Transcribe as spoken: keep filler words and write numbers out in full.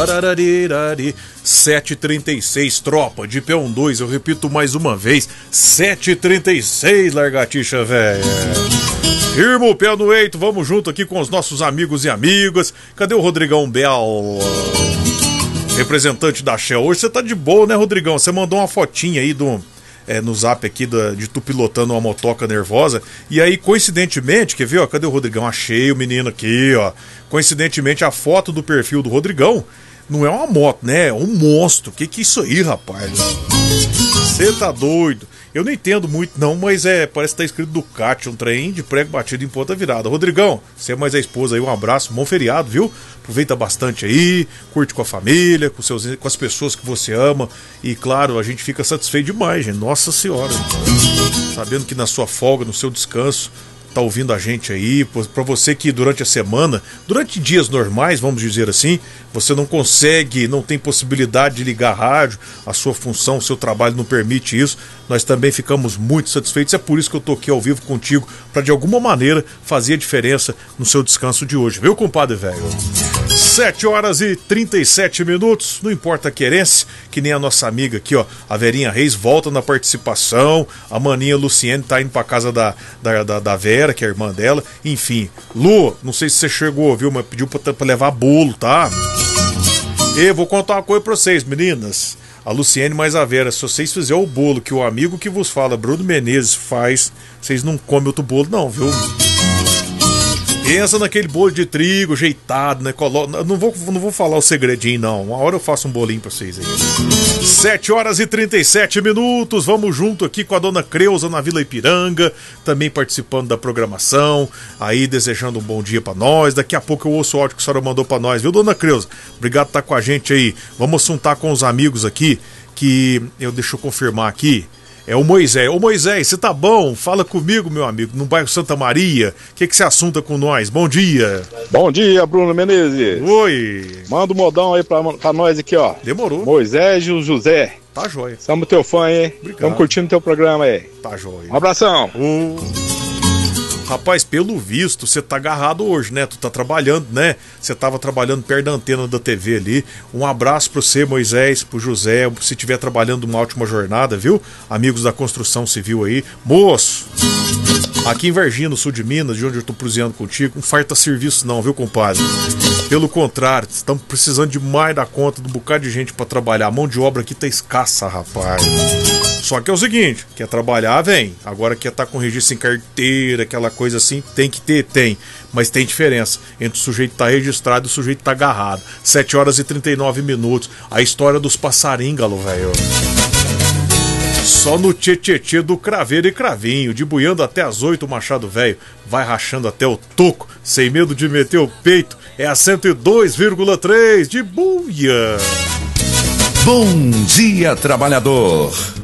sete e trinta e seis, tropa de P um dois, eu repito mais uma vez, sete e trinta e seis, largatixa velha. Firma o pé no eito, vamos junto aqui com os nossos amigos e amigas. Cadê o Rodrigão Bel, representante da Shell? Hoje você tá de boa, né, Rodrigão? Você mandou uma fotinha aí do, é, no zap aqui da, de tu pilotando uma motoca nervosa. E aí, coincidentemente, quer ver, ó, cadê o Rodrigão? Achei o menino aqui, ó. Coincidentemente, a foto do perfil do Rodrigão não é uma moto, né? É um monstro. Que que é isso aí, rapaz? Você tá doido? Eu não entendo muito não, mas é, parece que tá escrito Ducati, um trem de prego batido em ponta virada. Rodrigão, você é mais a esposa aí, um abraço, bom feriado, viu? Aproveita bastante aí, curte com a família, com, seus, com as pessoas que você ama. E claro, a gente fica satisfeito demais, gente. Nossa Senhora. Sabendo que na sua folga, no seu descanso, tá ouvindo a gente aí, pra você que durante a semana, durante dias normais, vamos dizer assim, você não consegue, não tem possibilidade de ligar a rádio, a sua função, o seu trabalho não permite isso, nós também ficamos muito satisfeitos, é por isso que eu tô aqui ao vivo contigo, pra de alguma maneira fazer a diferença no seu descanso de hoje, viu, compadre velho? sete horas e trinta e sete minutos, não importa a querência, que nem a nossa amiga aqui, ó, a Verinha Reis volta na participação, a maninha Luciene tá indo pra casa da, da, da, da Vera, que é a irmã dela, enfim. Lu, não sei se você chegou, viu, mas pediu pra, pra levar bolo, tá? E vou contar uma coisa pra vocês, meninas. A Luciene mais a Vera, se vocês fizerem o bolo que o amigo que vos fala, Bruno Menezes, faz, vocês não comem outro bolo não, viu? Pensa naquele bolo de trigo, ajeitado, né? Colo... Não, vou, não vou falar o segredinho, não. Uma hora eu faço um bolinho pra vocês aí. sete horas e trinta e sete minutos. Vamos junto aqui com a dona Creuza na Vila Ipiranga, também participando da programação, aí desejando um bom dia pra nós. Daqui a pouco eu ouço o áudio que a senhora mandou pra nós, viu, dona Creuza? Obrigado por estar com a gente aí. Vamos assuntar com os amigos aqui, que eu deixo eu confirmar aqui. É o Moisés. Ô Moisés, você tá bom? Fala comigo, meu amigo, no bairro Santa Maria. O que que você assunta com nós? Bom dia. Bom dia, Bruno Menezes. Oi. Manda um modão aí pra, pra nós aqui, ó. Demorou. Moisés e o José. Tá jóia. Somos teu fã, hein? Estamos curtindo teu programa aí. Tá jóia. Um abração. Uh. Rapaz, pelo visto, você tá agarrado hoje, né? Tu tá trabalhando, né? Você tava trabalhando perto da antena da T V ali. Um abraço pro você, Moisés, pro José, se estiver trabalhando uma ótima jornada, viu? Amigos da construção civil aí. Moço, aqui em Varginha, no sul de Minas, de onde eu tô cruzeando contigo, não falta serviço não, viu, compadre? Pelo contrário, estamos precisando demais da conta de um bocado de gente pra trabalhar. A mão de obra aqui tá escassa, rapaz. Só que é o seguinte, quer trabalhar, vem. Agora quer estar com registro em carteira, aquela coisa assim, tem que ter, tem. Mas tem diferença entre o sujeito estar registrado e o sujeito estar agarrado. sete horas e trinta e nove minutos. A história dos passaríngalo, velho. Só no tchê-tchê-tchê do Craveiro e Cravinho, de buiando até as oito, o Machado Velho vai rachando até o toco, sem medo de meter o peito. É a cento e dois vírgula três de buia. Bom dia, trabalhador.